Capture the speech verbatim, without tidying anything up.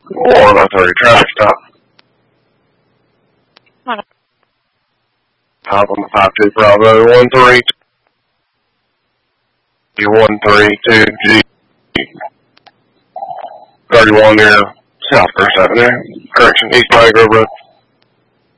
one oh three, traffic stop. Top on the five two Bravo, one three two, one three two G. thirty-one near South First Avenue. Correction, East Valley Grove Road.